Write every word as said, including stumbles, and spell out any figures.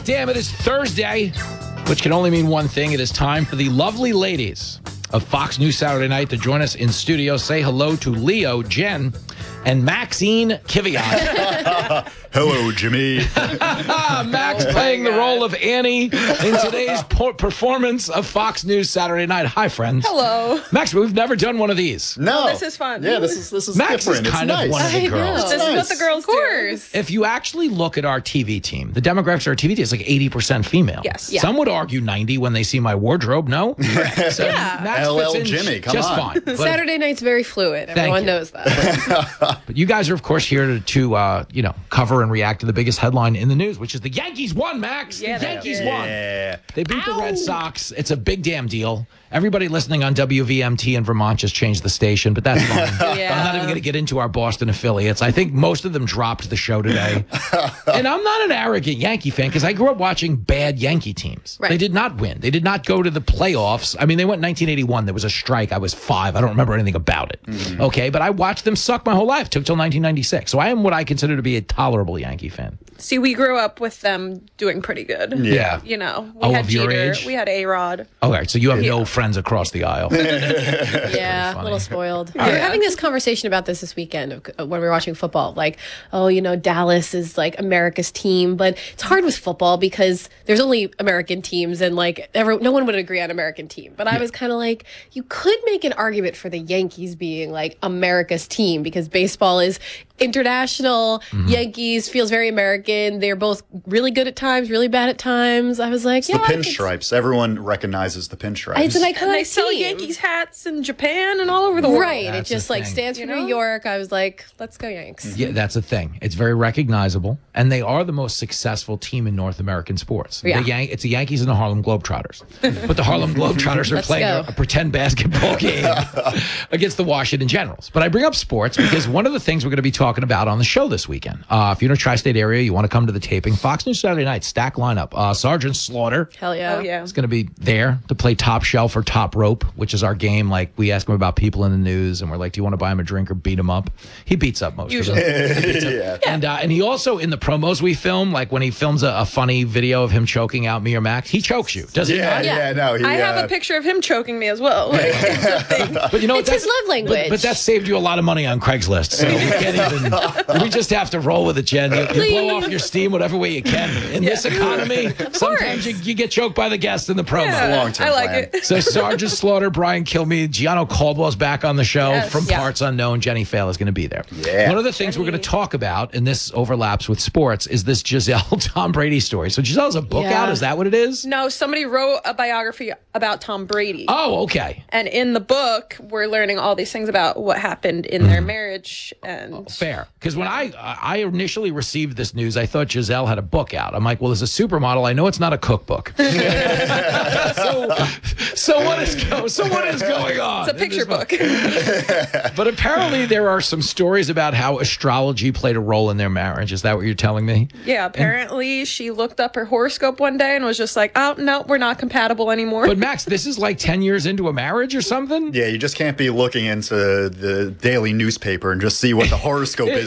hot damn, it is Thursday, which can only mean one thing. It is time for the lovely ladies of Fox News Saturday Night to join us in studio. Say hello to Leo, Jen, and Maxine Kiviat. Hello, Jimmy. Max oh playing the role of Annie in today's po- performance of Fox News Saturday Night. Hi, friends. Hello. Max, we've never done one of these. No. Oh, this is fun. Yeah, this is this is Max different. is kind it's of nice. one of the I girls. know. This nice. is what the girls Of course. do. If you actually look at our T V team, the demographics of our T V team is like eighty percent female. Yes. Yeah. Some would argue ninety when they see my wardrobe. No? So Yeah. Max L L fits in Jimmy, come just on. fine. But, Saturday night's very fluid. Everyone you. knows that. but you guys are, of course, here to, to uh, you know, cover and react to the biggest headline in the news, which is the Yankees won, Max. Yeah, the they Yankees did. won. Yeah. They beat the Red Sox. It's a big damn deal. Everybody listening on W V M T in Vermont just changed the station, but that's fine. Yeah. I'm not even going to get into our Boston affiliates. I think most of them dropped the show today. And I'm not an arrogant Yankee fan because I grew up watching bad Yankee teams. Right. They did not win. They did not go to the playoffs. I mean, they went in nineteen eighty-one. There was a strike. I was five. I don't remember anything about it. Mm-hmm. Okay, but I watched them suck my whole life. Took till nineteen ninety-six. So I am what I consider to be a tolerable Yankee fan. See, we grew up with them doing pretty good. Yeah. You know, we Oh, had of your Jeter, age? we had A-Rod. All right, so you have no friends across the aisle. Yeah, a little spoiled. We were having this conversation about this this weekend of, uh, when we were watching football. Like, oh, you know, Dallas is like America's team, but it's hard with football because there's only American teams, and like every, no one would agree on American team. But I was kind of like, you could make an argument for the Yankees being like America's team because baseball is international. Mm-hmm. Yankees feels very American. They're both really good at times, really bad at times. I was like, It's yeah, the I think- pinstripes. Everyone recognizes the pinstripes. It's an iconic And they sell team. Yankees hats in Japan and all over the world. Right. That's It just the like thing. stands for You know? New York. I was like, let's go Yanks. Yeah, that's the thing. It's very recognizable, and they are the most successful team in North American sports. Yeah. The Yan- it's the Yankees and the Harlem Globetrotters. But the Harlem Globetrotters are Let's playing a, go. a pretend basketball game against the Washington Generals. But I bring up sports because one of the things we're going to be talking about on the show this weekend, uh, if you're in a tri-state area, you want to come to the taping, Fox News Saturday Night, stack lineup. Uh, Sergeant Slaughter Hell yeah. Oh, yeah. is going to be there to play top shelf or top rope, which is our game. Like, we ask him about people in the news, and we're like, do you want to buy him a drink or beat him up? He beats up most Usually. of them. yeah. And uh, and he also, in the promos we film, like when he films a, a funny video of him choking out me or Max, he chokes you, does he Yeah, not? yeah, Yeah. no. He, I have uh, a picture of him choking me as well. Like, it's a thing. But you know It's what? his love language. But, but that saved you a lot of money on Craigslist. So we can't even. We just have to roll with it, Jen. You, you blow off your steam whatever way you can. In this economy, sometimes you, you get choked by the guest in the promo. Yeah, long-term I like plan. it. So Sergeant Slaughter, Brian Kilmeade, Gianno Caldwell's back on the show Yes. from Yeah. parts unknown. Jenny Fail is going to be there. Yeah. One of the things we're going to talk about, and this overlaps with sports, is this Giselle Tom Brady story. So Giselle's a book Yeah. out. Is that what it is? No, somebody wrote a biography about Tom Brady. Oh, okay. And in the book, we're learning all these things about what happened in Mm. their marriage. And Fair. Because when I I initially received this news, I thought Giselle had a book out. I'm like, well, as a supermodel, I know it's not a cookbook. so, so what is go, so what is going on? it's a in this picture book. But apparently there are some stories about how astrology played a role in their marriage. Is that what you're telling me? Yeah, apparently she looked up her horoscope one day and was just like, oh, no, we're not compatible anymore. But Max, this is like ten years into a marriage or something? Yeah, you just can't be looking into the daily newspaper and just see what the horoscope is